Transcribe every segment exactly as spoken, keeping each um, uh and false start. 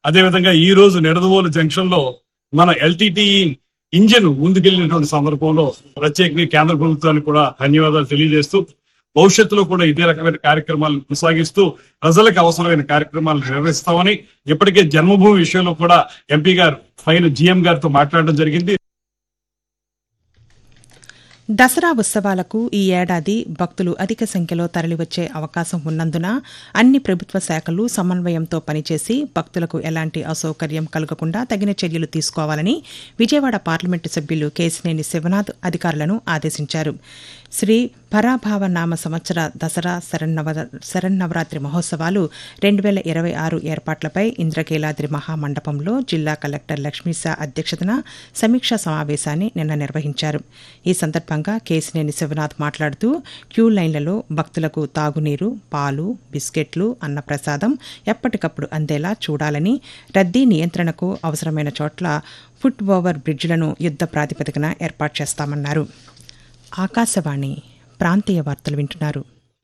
అదేవిధంగా ఈ రోజు నిడదవోలు జంక్షన్ లో మన ఎల్టీటీ ఇంజిన్ ముందుకెళ్లినటువంటి సందర్భంలో ప్రత్యేకంగా కేంద్ర ప్రభుత్వానికి కూడా ధన్యవాదాలు తెలియజేస్తూ భవిష్యత్తులో కూడా ఇదే రకమైన కార్యక్రమాలు కొనసాగిస్తూ ప్రజలకు అవసరమైన కార్యక్రమాలు నిర్వహిస్తామని ఇప్పటికే జన్మభూమి విషయంలో కూడా ఎంపీ గారు పైన జీఎం గారితో మాట్లాడడం జరిగింది. దసరా ఉత్సవాలకు ఈ ఏడాది భక్తులు అధిక సంఖ్యలో తరలివచ్చే అవకాశం ఉన్నందున అన్ని ప్రభుత్వ శాఖలు సమన్వయంతో పనిచేసి భక్తులకు ఎలాంటి అసౌకర్యం కలగకుండా తగిన చర్యలు తీసుకోవాలని విజయవాడ పార్లమెంటు సభ్యులు కేశినేని శివనాథ్ అధికారులను ఆదేశించారు. శ్రీ పరాభావ నామ సంవత్సర దసరా శరన్నవ శరన్నవరాత్రి మహోత్సవాలు రెండు వేల ఇరవై ఆరు ఏర్పాట్లపై ఇంద్రకీలాద్రి మహామండపంలో జిల్లా కలెక్టర్ లక్ష్మీశా అధ్యక్షతన సమీక్షా సమావేశాన్ని నిన్న నిర్వహించారు. ఈ సందర్భంగా కేశినేని శివనాథ్ మాట్లాడుతూ క్యూ లైన్లలో భక్తులకు తాగునీరు, పాలు, బిస్కెట్లు, అన్నప్రసాదం ఎప్పటికప్పుడు అందేలా చూడాలని, రద్దీ నియంత్రణకు అవసరమైన చోట్ల ఫుట్ ఓవర్ బ్రిడ్జిలను యుద్ధ ప్రాతిపదికన ఏర్పాటు చేస్తామన్నారు. ఆకాశవాణి ప్రాంతీయ వార్తలు వింటున్నారు.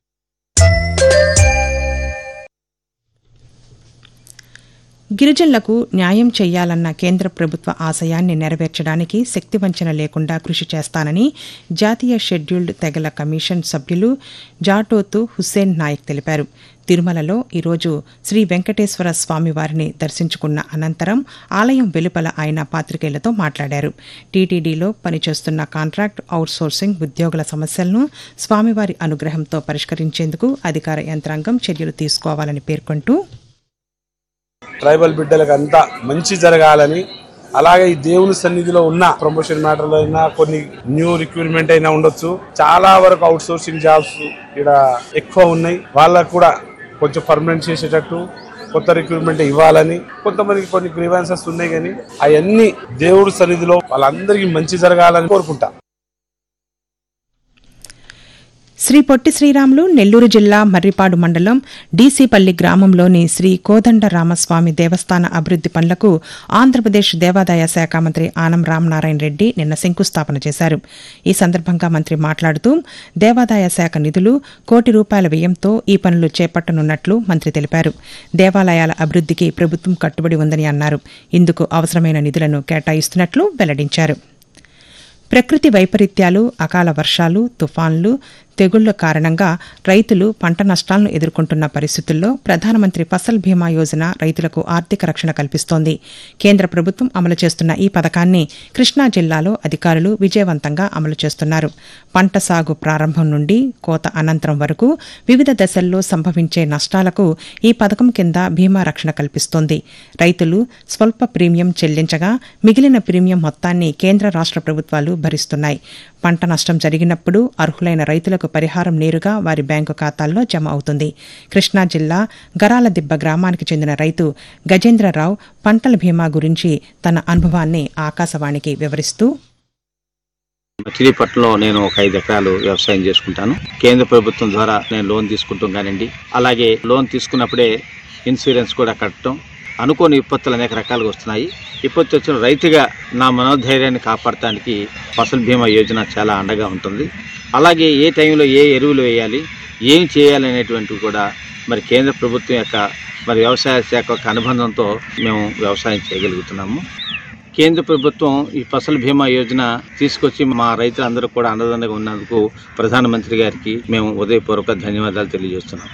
గిరిజనులకు న్యాయం చేయాలన్న కేంద్ర ప్రభుత్వ ఆశయాన్ని నెరవేర్చడానికి శక్తివంచన లేకుండా కృషి చేస్తానని జాతీయ షెడ్యూల్డ్ తెగల కమిషన్ సభ్యులు జాటోతు హుస్సేన్ నాయక్ తెలిపారు. తిరుమలలో ఈరోజు శ్రీ వెంకటేశ్వర స్వామివారిని దర్శించుకున్న అనంతరం ఆలయం వెలుపల ఆయన పాత్రికేయులతో మాట్లాడారు. టీటీడీలో పనిచేస్తున్న కాంట్రాక్ట్ అవుట్సోర్సింగ్ ఉద్యోగుల సమస్యలను స్వామివారి అనుగ్రహంతో పరిష్కరించేందుకు అధికార యంత్రాంగం చర్యలు తీసుకోవాలని పేర్కొంటూ, ట్రైబల్ బిడ్డలకు అంతా మంచి జరగాలని, అలాగే ఈ దేవుని సన్నిధిలో ఉన్న ప్రమోషన్ మ్యాటర్లో అయినా కొన్ని న్యూ రిక్రూట్మెంట్ అయినా ఉండొచ్చు. చాలా వరకు అవుట్ సోర్సింగ్ జాబ్స్ ఇక్కడ ఎక్కువ ఉన్నాయి. వాళ్ళకు కూడా కొంచెం పర్మనెంట్ చేసేటట్టు కొత్త రిక్రూట్మెంట్ ఇవ్వాలని, కొంతమందికి కొన్ని గ్రీవెన్సెస్ ఉన్నాయి. కానీ అవన్నీ దేవుడి సన్నిధిలో వాళ్ళందరికీ మంచి జరగాలని కోరుకుంటా. శ్రీ పొట్టి శ్రీరాములు నెల్లూరు జిల్లా మర్రిపాడు మండలం డీసీపల్లి గ్రామంలోని శ్రీ కోదండ రామస్వామి దేవస్థాన అభివృద్ది పనులకు ఆంధ్రప్రదేశ్ దేవాదాయ శాఖ మంత్రి ఆనం రామనారాయణ రెడ్డి నిన్న శంకుస్థాపన చేశారు. ఈ సందర్భంగా మంత్రి మాట్లాడుతూ దేవాదాయ శాఖ నిధులు కోటి రూపాయల వ్యయంతో ఈ పనులు చేపట్టనున్నట్లు మంత్రి తెలిపారు. దేవాలయాల అభివృద్దికి ప్రభుత్వం కట్టుబడి ఉందని అన్నారు. ఇందుకు అవసరమైన నిధులను కేటాయిస్తున్నట్లు వెల్లడించారు. ప్రకృతి వైపరీత్యాలు, అకాల వర్షాలు, తుఫాన్లు, తెగుళ్ల కారణంగా రైతులు పంట నష్టాలను ఎదుర్కొంటున్న పరిస్థితుల్లో ప్రధానమంత్రి ఫసల్ బీమా యోజన రైతులకు ఆర్థిక రక్షణ కల్పిస్తోంది. కేంద్ర ప్రభుత్వం అమలు చేస్తున్న ఈ పథకాన్ని కృష్ణా జిల్లాలో అధికారులు విజయవంతంగా అమలు చేస్తున్నారు. పంట సాగు ప్రారంభం నుండి కోత అనంతరం వరకు వివిధ దశల్లో సంభవించే నష్టాలకు ఈ పథకం కింద బీమా రక్షణ కల్పిస్తోంది. రైతులు స్వల్ప ప్రీమియం చెల్లించగా మిగిలిన ప్రీమియం మొత్తాన్ని కేంద్ర రాష్ట్ర ప్రభుత్వాలు భరిస్తున్నాయి. పంట నష్టం జరిగినప్పుడు అర్హులైన రైతులకు పరిహారం నేరుగా వారి బ్యాంకు ఖాతాల్లో జమ అవుతుంది. కృష్ణా జిల్లా గరాలదిబ్బ గ్రామానికి చెందిన రైతు గజేంద్రరావు పంటల బీమా గురించి తన అనుభవాన్ని ఆకాశవాణికి వివరిస్తూ, మచిలీపట్నంలో నేను ఒక ఐదు ఎకరాలు వ్యవసాయం చేసుకుంటాను. కేంద్ర ప్రభుత్వం ద్వారా నేను లోన్ తీసుకుంటాం కానివ్వండి, అలాగే లోన్ తీసుకున్నప్పుడే ఇన్సూరెన్స్ కూడా కట్టడం, అనుకోని విపత్తులు అనేక రకాలుగా వస్తున్నాయి. విపత్తు వచ్చిన రైతుగా నా మనోధైర్యాన్ని కాపాడటానికి ఫసల్ బీమా యోజన చాలా అండగా ఉంటుంది. అలాగే ఏ టైంలో ఏ ఎరువులు వేయాలి, ఏం చేయాలి అనేటువంటివి కూడా మరి కేంద్ర ప్రభుత్వం యొక్క మరి వ్యవసాయ శాఖ యొక్క అనుబంధంతో మేము వ్యవసాయం చేయగలుగుతున్నాము. కేంద్ర ప్రభుత్వం ఈ ఫసల్ బీమా యోజన తీసుకొచ్చి మా రైతులందరూ కూడా అండదండగా ఉన్నందుకు ప్రధానమంత్రి గారికి మేము ఉదయపూర్వక ధన్యవాదాలు తెలియజేస్తున్నాం.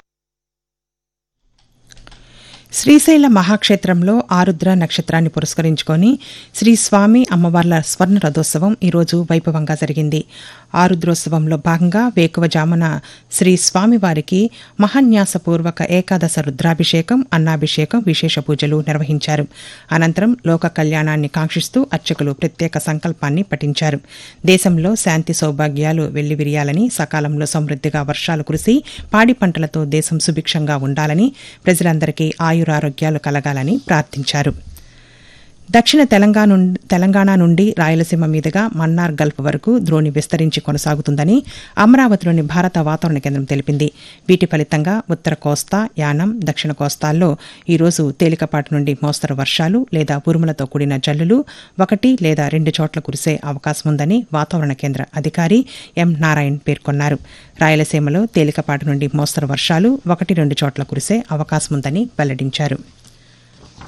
శ్రీశైల మహాక్షేత్రంలో ఆరుద్ర నక్షత్రాన్ని పురస్కరించుకొని శ్రీ స్వామి అమ్మవార్ల స్వర్ణ రథోత్సవం ఈరోజు వైభవంగా జరిగింది. ఆరుద్రోత్సవంలో భాగంగా వేకువజామున శ్రీ స్వామివారికి మహాన్యాసపూర్వక ఏకాదశ రుద్రాభిషేకం, అన్నాభిషేకం, విశేష పూజలు నిర్వహించారు. అనంతరం లోక కళ్యాణాన్ని కాంక్షిస్తూ అర్చకులు ప్రత్యేక సంకల్పాన్ని పఠించారు. దేశంలో శాంతి సౌభాగ్యాలు వెల్లివిరియాలని, సకాలంలో సమృద్ధిగా వర్షాలు కురిసి పాడి పంటలతో దేశం సుభిక్షంగా ఉండాలని, ప్రజలందరికీ ఆయురారోగ్యాలు కలగాలని ప్రార్థించారు. దక్షిణ తెలంగాణ తెలంగాణ నుండి రాయలసీమ మీదుగా మన్నార్ గల్ఫ్ వరకు ద్రోణి విస్తరించి కొనసాగుతుందని అమరావతిలోని భారత వాతావరణ కేంద్రం తెలిపింది. వీటి ఫలితంగా ఉత్తర కోస్తా, యానం, దక్షిణ కోస్తాల్లో ఈరోజు తేలికపాటి నుండి మోస్తరు వర్షాలు లేదా ఉరుములతో కూడిన జల్లులు ఒకటి లేదా రెండు చోట్ల కురిసే అవకాశం ఉందని వాతావరణ కేంద్ర అధికారి ఎం నారాయణ్ పేర్కొన్నారు. రాయలసీమలో తేలికపాటి నుండి మోస్తరు వర్షాలు ఒకటి రెండు చోట్ల కురిసే అవకాశం ఉందని వెల్లడించారు.